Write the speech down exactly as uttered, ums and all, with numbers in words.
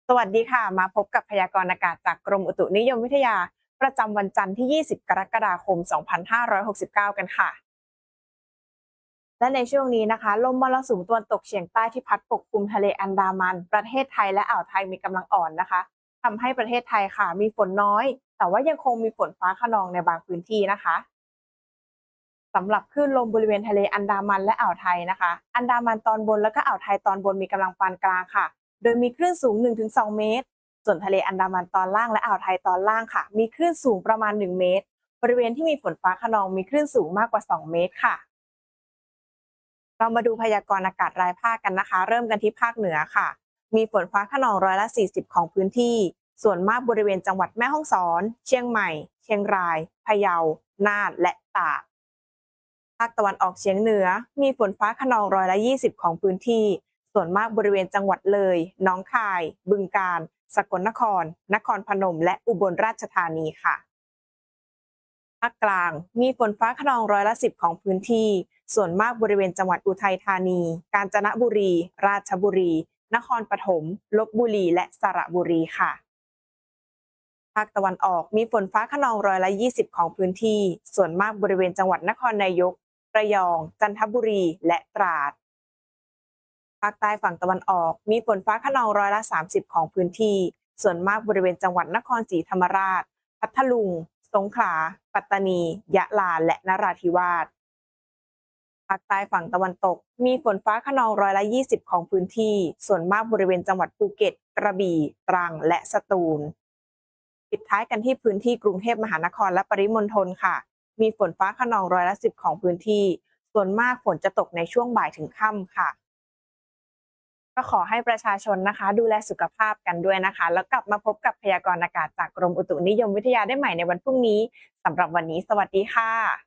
สวัสดีค่ะมาพบกับพยากรณ์อากาศจากกรมอุตุนิยมวิทยาประจำวันจันทร์ที่ ยี่สิบ กรกฎาคม สองพันห้าร้อยหกสิบเก้า กันค่ะและในช่วงนี้นะคะลมมรสุมตะวันตกเฉียงใต้ที่พัดปกคลุมทะเลอันดามันประเทศไทยและอ่าวไทยมีกำลังอ่อนนะคะทำให้ประเทศไทยค่ะมีฝนน้อยแต่ว่ายังคงมีฝนฟ้าคะนองในบางพื้นที่นะคะสำหรับคลื่นลมบริเวณทะเลอันดามันและอ่าวไทยนะคะอันดามันตอนบนและก็อ่าวไทยตอนบนมีกำลังปานกลางค่ะโดยมีคลื่นสูง หนึ่งถึงสอง เมตรส่วนทะเลอันดามันตอนล่างและอ่าวไทยตอนล่างค่ะมีคลื่นสูงประมาณหนึ่งเมตรบริเวณที่มีฝนฟ้าคะนองมีคลื่นสูงมากกว่าสองเมตรค่ะเรามาดูพยากรณ์อากาศรายภาคกันนะคะเริ่มกันที่ภาคเหนือค่ะมีฝนฟ้าคะนองร้อยละสี่สิบของพื้นที่ส่วนมากบริเวณจังหวัดแม่ฮ่องสอนเชียงใหม่เชียงรายพะเยาน่านและตาก ภาคตะวันออกเฉียงเหนือมีฝนฟ้าคะนองร้อยละยี่สิบของพื้นที่ส่วนมากบริเวณจังหวัดเลยหนองคายบึงกาฬสกลนครนครพนมและอุบลราชธานีค่ะภาคกลางมีฝนฟ้าคะนองร้อยละสิบของพื้นที่ส่วนมากบริเวณจังหวัดอุทัยธานีกาญจนบุรีราชบุรีนครปฐมลพบุรีและสระบุรีค่ะ ภาคตะวันออกมีฝนฟ้าคะนองร้อยละยี่สิบของพื้นที่ส่วนมากบริเวณจังหวัดนครนายกระยองจันทบุรีและตราดภาคใต้ฝั่งตะวันออกมีฝนฟ้าคะนองร้อยละสามสิบของพื้นที่ส่วนมากบริเวณจังหวัดนครศรีธรรมราชพัทลุงสงขลาปัตตานียะลาและนราธิวาสภาคใต้ฝั่งตะวันตกมีฝนฟ้าคะนองร้อยละยี่สิบของพื้นที่ส่วนมากบริเวณจังหวัดภูเก็ตกระบี่ตรังและสตูล ปิดท้ายกันที่พื้นที่กรุงเทพมหานครและปริมณฑลค่ะ มีฝนฟ้าคะนองร้อยละสิบของพื้นที่ ส่วนมากฝนจะตกในช่วงบ่ายถึงค่ำค่ะ ก็ขอให้ประชาชนนะคะดูแลสุขภาพกันด้วยนะคะ แล้วกลับมาพบกับพยากรณ์อากาศจากกรมอุตุนิยมวิทยาได้ใหม่ในวันพรุ่งนี้สำหรับวันนี้สวัสดีค่ะ